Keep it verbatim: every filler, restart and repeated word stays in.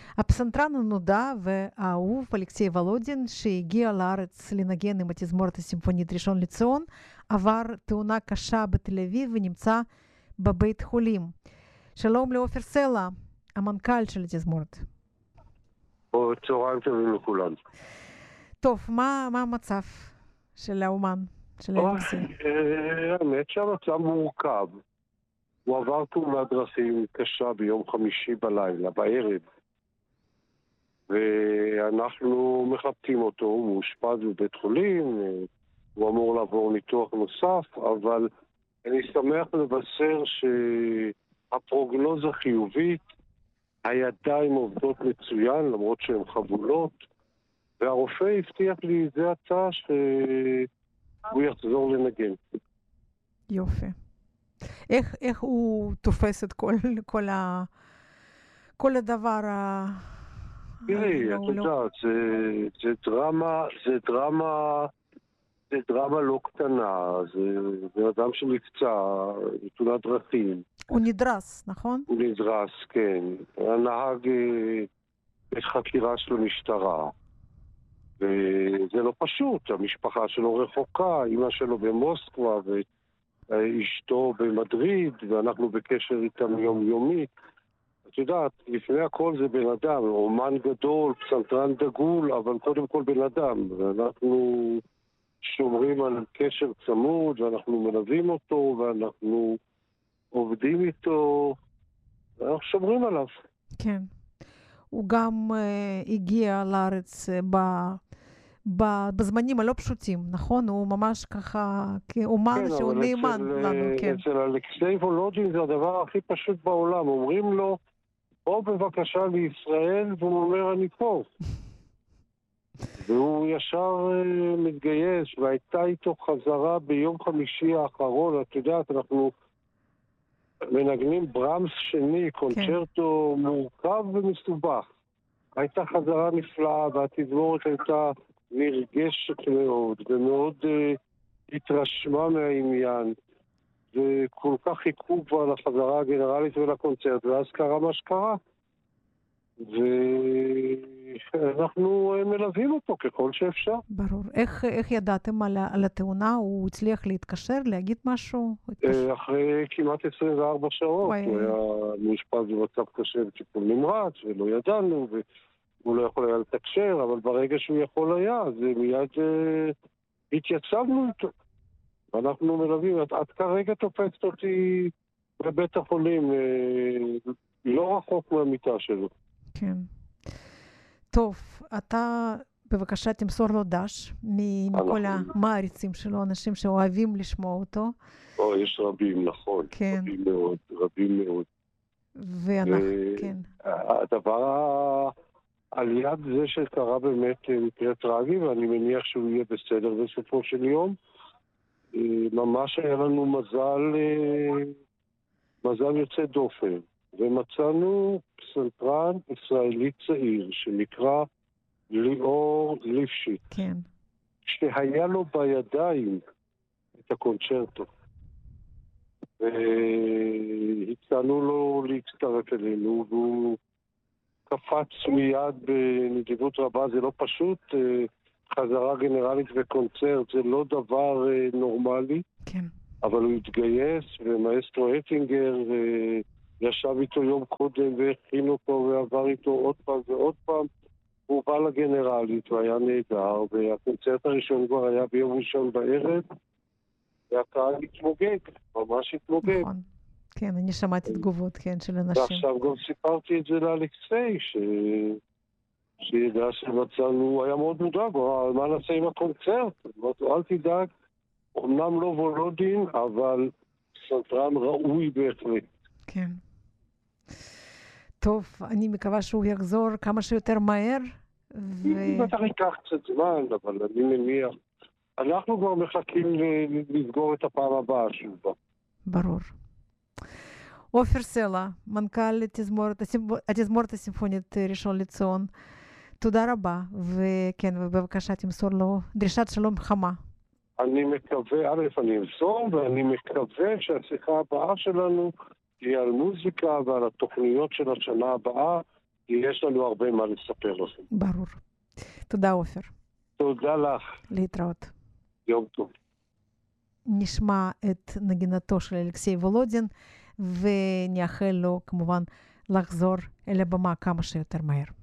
הפסנתרן הנודע והאהוב אלכסיי וולודין, שהגיע לארץ לנגן עם התזמורת הסימפונית ראשון לציון, עבר תאונה קשה בתל אביב ונמצא בבית חולים. שלום לעופר סלע, המנכ"ל של התזמורת. צהריים טובים לכולם. טוב, מה, מה המצב של האומן, של אלכסיי? האמת שהמצב מורכב. הוא עבר תאונת דרכים קשה ביום חמישי בלילה, בערב. ואנחנו מחפשים אותו, הוא מאושפז בבית חולים, הוא אמור לעבור ניתוח נוסף, אבל אני שמח לבשר שהפרוגנוזה חיובית, הידיים עובדות מצוין, למרות שהן חבולות, והרופא הבטיח לי, זה הצעה שהוא יחזור לנגן. יופי. איך, איך הוא תופס את כל, כל, ה, כל הדבר ה... תראי, את יודעת, זה, זה דרמה, זה דרמה, זה דרמה לא קטנה, זה, זה אדם שנפצע, תאונת דרכים. הוא נדרס, נכון? הוא נדרס, כן. הנהג בחקירה של המשטרה. וזה לא פשוט, המשפחה שלו רחוקה, אמא שלו במוסקבה ואשתו במדריד, ואנחנו בקשר איתם יומיומי. את יודעת, לפני הכל זה בן אדם, אומן גדול, פסנתרן דגול, אבל קודם כל בן אדם. ואנחנו שומרים על קשר צמוד, ואנחנו מלווים אותו, ואנחנו עובדים איתו, ואנחנו שומרים עליו. כן. הוא גם uh, הגיע לארץ uh, ב... בזמנים הלא פשוטים, נכון? הוא ממש ככה, כאומן כן, שהוא נאמן אצל, לנו, כן. אצל אלכסיי וולודין זה הדבר הכי פשוט בעולם. אומרים לו, בוא בבקשה לישראל, והוא אומר, אני פה. והוא ישר uh, מתגייס, והייתה איתו חזרה ביום חמישי האחרון. את יודעת, אנחנו מנגנים ברמס שני, קונצ'רטו כן. מורכב ומסובך. הייתה חזרה נפלאה, והתזמורת הייתה נרגשת מאוד, ומאוד uh, התרשמה מהעניין, וכל כך חיכו כבר לחזרה הגנרלית ולקונצרט, ואז קרה מה שקרה. ואנחנו uh, מלווים אותו ככל שאפשר. ברור. איך, איך ידעתם על, על התאונה? הוא הצליח להתקשר, להגיד משהו? Uh, אחרי כמעט עשרים וארבע שעות, וואי. הוא היה מאושפז במצב קשה בטיפול נמרץ, ולא ידענו, ו... הוא לא יכול היה לתקשר, אבל ברגע שהוא יכול היה, אז מיד אה, התייצבנו איתו. ואנחנו מלווים, את, את כרגע תופסת אותי בבית החולים, אה, לא רחוק מהמיטה שלו. כן. טוב, אתה בבקשה תמסור לו דש מכל המעריצים שלו, אנשים שאוהבים לשמוע אותו. או, יש רבים, נכון. כן. רבים מאוד, רבים מאוד. ואנחנו, ו... כן. הדבר ה... על יד זה שקרה באמת מקרה טרגי, ואני מניח שהוא יהיה בסדר בסופו של יום. ממש היה לנו מזל, מזל יוצא דופן. ומצאנו פסנתרן ישראלי צעיר, שנקרא ליאור ליפשיץ. כן. שהיה לו בידיים את הקונצ'רטו. והצענו לו להצטרף אלינו, והוא קפץ מיד בנדיבות רבה. זה לא פשוט, חזרה גנרלית וקונצרט זה לא דבר נורמלי, כן. אבל הוא התגייס, ומאסטרו אטינגר ישב איתו יום קודם והכין אותו ועבר איתו עוד פעם ועוד פעם. הוא בא לגנרלית והיה נהדר, והקונצרט הראשון כבר היה ביום ראשון בערב, והקהל התמוגג, ממש התמוגג. נכון. כן, אני שמעתי תגובות, כן, של אנשים. ועכשיו גם סיפרתי את זה לאלכסיי, ש... שידע שמצאנו, הוא היה מאוד מודאג, מה נעשה עם הקונצרט? אל תדאג, אמנם לא וולודין, אבל פסנתרן ראוי בהחלט. כן. טוב, אני מקווה שהוא יחזור כמה שיותר מהר. ו... בטח ייקח קצת זמן, אבל אני מניח. אנחנו כבר מחכים לסגור את הפעם הבאה שוב. ברור. עופר סלע, מנכ"ל התזמורת הסימפונית ראשון לציון, תודה רבה, וכן, ובבקשה תמסור לו דרישת שלום חמה. אני מקווה, א', אני אמסור, ואני מקווה שהשיחה הבאה שלנו תהיה על מוזיקה ועל התוכניות של השנה הבאה, כי יש לנו הרבה מה לספר לכם. ברור. תודה, עופר. תודה לך. להתראות. יום טוב. נשמע את נגינתו של אלכסיי וולודין, ונאחל לו כמובן לחזור אל הבמה כמה שיותר מהר.